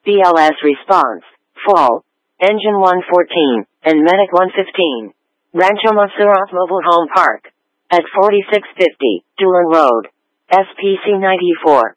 BLS response, full. Engine 114, and Medic 115. Rancho Monserrat Mobile Home Park. At 4650, Doolan Road. SPC 94.